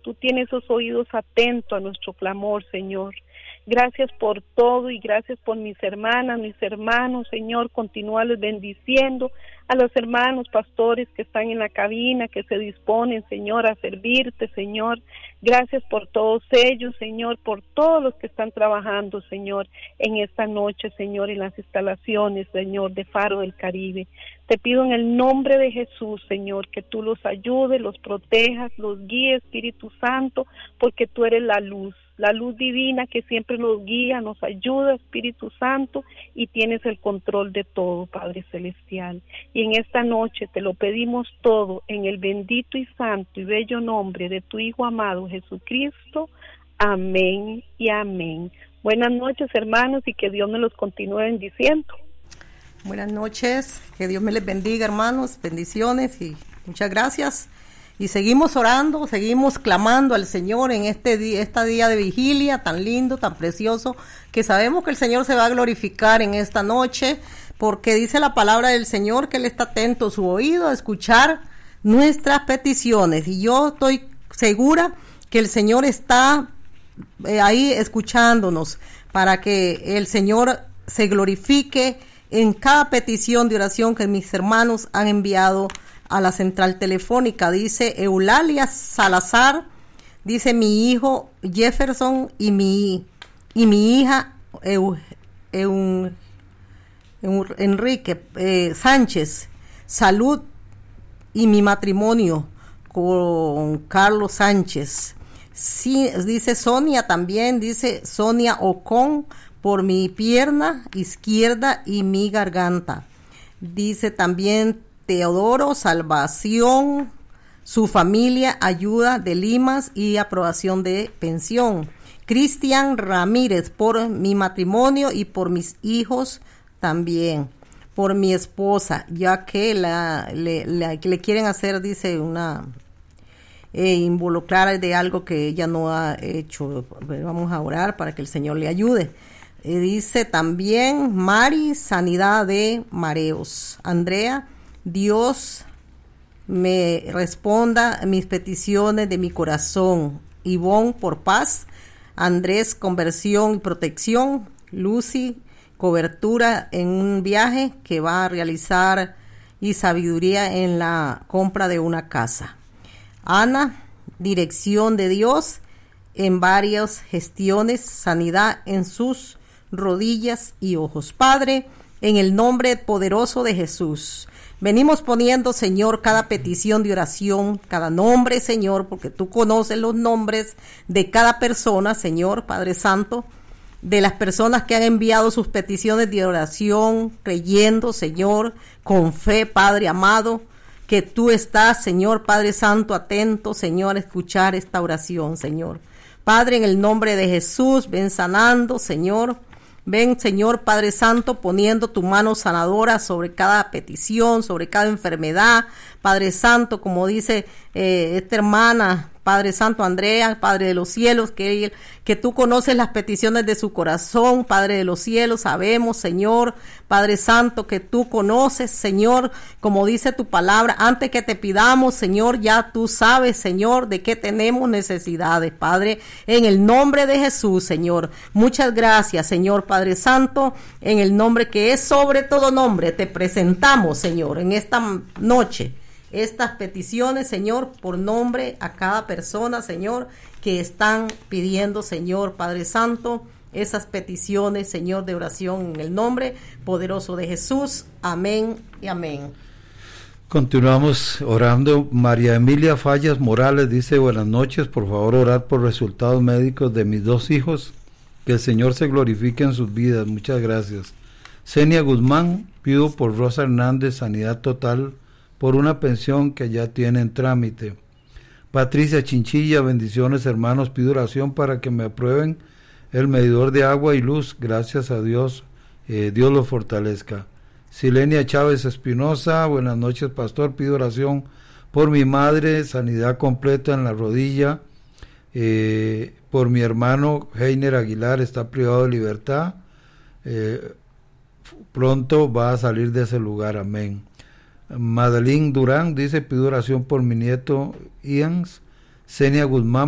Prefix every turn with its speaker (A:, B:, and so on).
A: tú tienes esos oídos atentos a nuestro clamor, Señor. Gracias por todo y gracias por mis hermanas, mis hermanos, Señor. Continúales bendiciendo a los hermanos pastores que están en la cabina, que se disponen, Señor, a servirte, Señor. Gracias por todos ellos, Señor, por todos los que están trabajando, Señor, en esta noche, Señor, en las instalaciones, Señor, de Faro del Caribe. Te pido en el nombre de Jesús, Señor, que tú los ayudes, los protejas, los guíes, Espíritu Santo, porque tú eres la luz divina que siempre nos guía, nos ayuda, Espíritu Santo, y tienes el control de todo, Padre Celestial. Y en esta noche te lo pedimos todo en el bendito y santo y bello nombre de tu Hijo amado Jesucristo. Amén y amén. Buenas noches, hermanos, y que Dios me los continúe bendiciendo.
B: Buenas noches, que Dios me les bendiga, hermanos, bendiciones y muchas gracias. Y seguimos orando, seguimos clamando al Señor en este día de vigilia tan lindo, tan precioso, que sabemos que el Señor se va a glorificar en esta noche, porque dice la palabra del Señor que Él está atento a su oído a escuchar nuestras peticiones. Y yo estoy segura que el Señor está ahí escuchándonos para que el Señor se glorifique en cada petición de oración que mis hermanos han enviado a la central telefónica. Dice Eulalia Salazar, dice mi hijo Jefferson y mi hija Enrique Sánchez, salud y mi matrimonio con Carlos Sánchez. Sí, dice Sonia también, dice Sonia Ocon, por mi pierna izquierda y mi garganta. Dice también Teodoro, salvación, su familia, ayuda de limas y aprobación de pensión. Cristian Ramírez, por mi matrimonio y por mis hijos también. Por mi esposa, ya que le quieren hacer, dice, involucrar de algo que ella no ha hecho. Vamos a orar para que el Señor le ayude. Dice también Mari, sanidad de mareos. Andrea, Dios me responda a mis peticiones de mi corazón. Ivonne, por paz. Andrés, conversión y protección. Lucy, cobertura en un viaje que va a realizar y sabiduría en la compra de una casa. Ana, dirección de Dios en varias gestiones, sanidad en sus rodillas y ojos. Padre, en el nombre poderoso de Jesús, venimos poniendo, Señor, cada petición de oración, cada nombre, Señor, porque tú conoces los nombres de cada persona, Señor, Padre Santo, de las personas que han enviado sus peticiones de oración, creyendo, Señor, con fe, Padre amado, que tú estás, Señor, Padre Santo, atento, Señor, a escuchar esta oración, Señor. Padre, en el nombre de Jesús, ven sanando, Señor. Ven, Señor Padre Santo, poniendo tu mano sanadora sobre cada petición, sobre cada enfermedad. Padre Santo, como dice esta hermana, Padre Santo, Andrea, Padre de los cielos, que tú conoces las peticiones de su corazón, Padre de los cielos, sabemos, Señor, Padre Santo, que tú conoces, Señor, como dice tu palabra, antes que te pidamos, Señor, ya tú sabes, Señor, de qué tenemos necesidades, Padre, en el nombre de Jesús, Señor. Muchas gracias, Señor, Padre Santo, en el nombre que es sobre todo nombre, te presentamos, Señor, en esta noche, estas peticiones, Señor, por nombre a cada persona, Señor, que están pidiendo, Señor, Padre Santo, esas peticiones, Señor, de oración en el nombre poderoso de Jesús. Amén y amén.
C: Continuamos orando. María Emilia Fallas Morales dice, buenas noches, por favor orar por resultados médicos de mis 2 hijos, que el Señor se glorifique en sus vidas. Muchas gracias. Zenia Guzmán, pido por Rosa Hernández sanidad total por una pensión que ya tiene en trámite. Patricia Chinchilla, bendiciones hermanos, pido oración para que me aprueben el medidor de agua y luz, gracias a Dios, Dios lo fortalezca. Silenia Chávez Espinosa, buenas noches pastor, pido oración por mi madre, sanidad completa en la rodilla, por mi hermano Heiner Aguilar, está privado de libertad, pronto va a salir de ese lugar, amén. Madeline Durán dice, pido oración por mi nieto Ians. Zenia Guzmán,